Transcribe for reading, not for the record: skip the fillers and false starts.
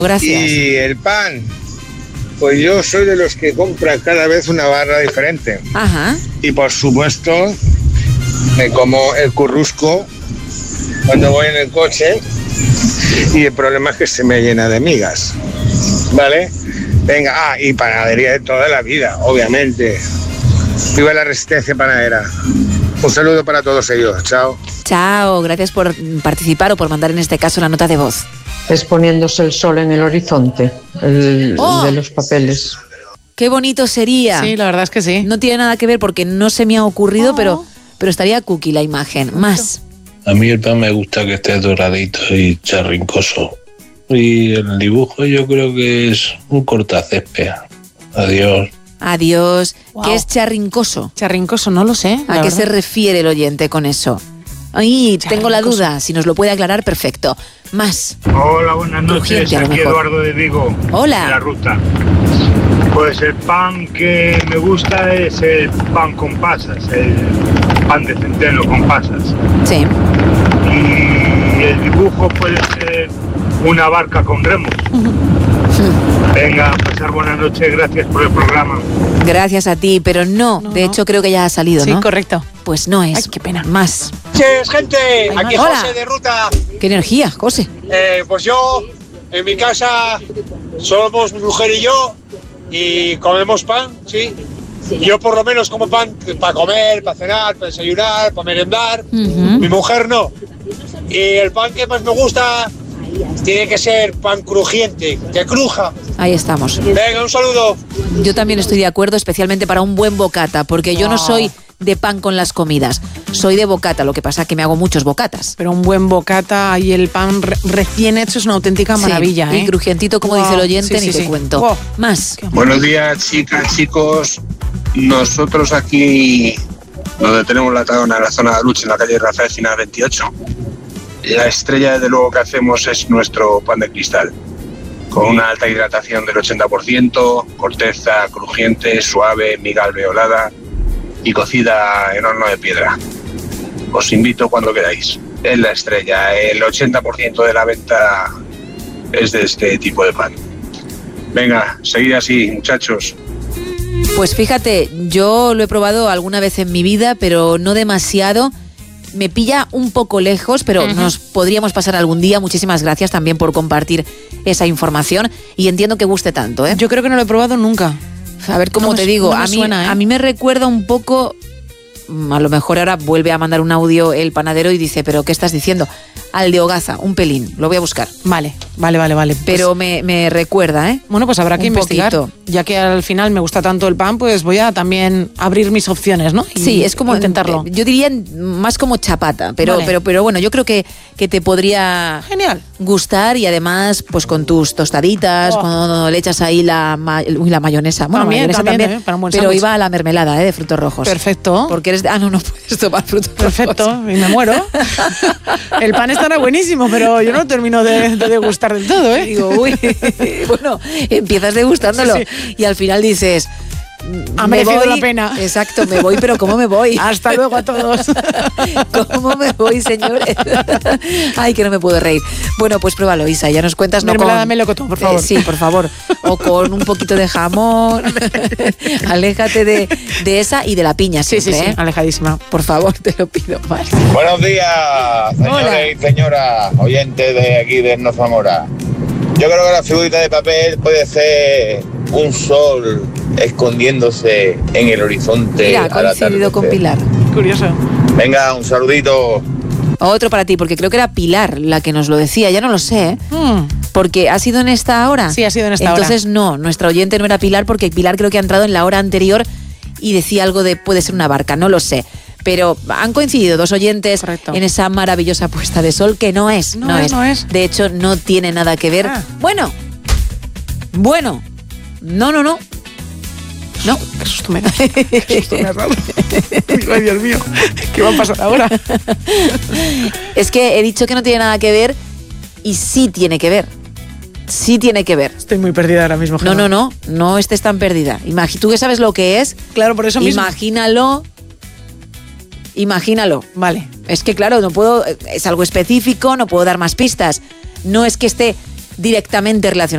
Gracias. Y el pan, pues yo soy de los que compra cada vez una barra diferente. Ajá. Y por supuesto, me como el currusco cuando voy en el coche y el problema es que se me llena de migas, ¿vale? Venga, y panadería de toda la vida, obviamente. Viva la resistencia panadera. Un saludo para todos ellos, chao. Chao, gracias por participar o por mandar en este caso la nota de voz. Es poniéndose el sol en el horizonte, el de los papeles. Qué bonito sería. Sí, la verdad es que sí. No tiene nada que ver porque no se me ha ocurrido, pero estaría cookie la imagen. Más. A mí el pan me gusta que esté doradito y charrincoso. Y el dibujo yo creo que es un cortacésped. Adiós. Adiós. Wow. ¿Qué es charrincoso? Charrincoso, no lo sé. ¿A qué se refiere el oyente con eso? Ay, tengo la duda. Si nos lo puede aclarar, perfecto. Más. Hola, buenas noches. Crujiente, a lo Aquí mejor. Eduardo de Vigo. Hola. De la ruta. Pues el pan que me gusta es el pan con pasas, el pan de centeno con pasas. Sí. Y el dibujo puede ser una barca con remos. Venga, pasar buenas noches, gracias por el programa. Gracias a ti, pero no. De hecho, creo que ya ha salido, Sí, ¿no? correcto. Pues no es. Ay, qué pena. Más. Gente, aquí Hola. José de Ruta. Qué energía, José. Pues yo, en mi casa, somos mi mujer y yo, y comemos pan, ¿sí? Yo por lo menos como pan para comer, para cenar, para desayunar, para merendar. Mi mujer no. Y el pan que más me gusta tiene que ser pan crujiente, que cruja. Ahí estamos. Venga, un saludo. Yo también estoy de acuerdo, especialmente para un buen bocata, porque yo no soy de pan con las comidas, soy de bocata, lo que pasa es que me hago muchos bocatas. Pero un buen bocata y el pan recién hecho es una auténtica maravilla, Sí, y crujientito, como dice el oyente, ni te cuento. Wow. Más. Buenos días, chicas, chicos. Nosotros aquí, donde tenemos la taona, en la zona de Aluche, en la calle Rafael Final 28, la estrella, desde luego, que hacemos es nuestro pan de cristal, con una alta hidratación del 80%, corteza crujiente, suave, miga alveolada y cocida en horno de piedra. Os invito cuando queráis. Es la estrella, el 80% de la venta es de este tipo de pan. Venga, seguid así, muchachos. Pues fíjate, yo lo he probado alguna vez en mi vida, pero no demasiado. Me pilla un poco lejos, pero nos podríamos pasar algún día. Muchísimas gracias también por compartir esa información y entiendo que guste tanto, ¿eh? Yo creo que no lo he probado nunca. A ver cómo te digo, no me suena, ¿eh? a mí me recuerda un poco, a lo mejor ahora vuelve a mandar un audio el panadero y dice, ¿pero qué estás diciendo? Al de Hogaza, un pelín, lo voy a buscar. Vale. Pero me recuerda, ¿eh? Bueno, pues habrá que Un investigar. poquito. Ya que al final me gusta tanto el pan, pues voy a también abrir mis opciones, ¿no? Sí, es como intentarlo. Yo diría más como chapata, pero bueno, yo creo que te podría gustar y además, pues con tus tostaditas, cuando le echas ahí la mayonesa. Bueno, mayonesa también, para un buen pero sándwich. iba a la mermelada, de frutos rojos. Perfecto. Porque eres no puedes tomar frutos Perfecto, rojos. y me muero. El pan estará buenísimo, pero yo no termino de degustar del todo, ¿eh? Digo, uy, bueno, empiezas degustándolo y al final dices... Ha me merecido voy, la pena. Exacto, me voy, pero ¿cómo me voy? Hasta luego a todos. ¿Cómo me voy, señores? Ay, que no me puedo reír. Bueno, pues pruébalo, Isa, ya nos cuentas. Mermelada melocotón, por favor. Sí, por favor. O con un poquito de jamón. Aléjate de esa y de la piña siempre, Sí, ¿eh? alejadísima. Por favor, te lo pido más. Buenos días, señores y señoras, oyentes de aquí de No Zamora. Yo creo que la figurita de papel puede ser un sol escondiéndose en el horizonte. Mira, ha al coincidido con atardecer. Pilar. Curioso. Venga, un saludito. Otro para ti, porque creo que era Pilar la que nos lo decía, ya no lo sé, ¿eh? Porque ha sido en esta hora. Sí, ha sido en esta hora. Entonces no, nuestra oyente no era Pilar porque Pilar creo que ha entrado en la hora anterior y decía algo de puede ser una barca, no lo sé. Pero han coincidido dos oyentes en esa maravillosa puesta de sol que no es. No es. De hecho, no tiene nada que ver. Bueno. No. No. Qué susto me da. Qué susto me has dado. Ay, Dios mío. ¿Qué va a pasar ahora? Es que he dicho que no tiene nada que ver y sí tiene que ver. Sí tiene que ver. Estoy muy perdida ahora mismo, Gemma. No estés tan perdida. Tú que sabes lo que es. Claro, por eso mismo. Imagínalo. Vale. Es que claro, no puedo, es algo específico, no puedo dar más pistas. No es que esté directamente relacionado.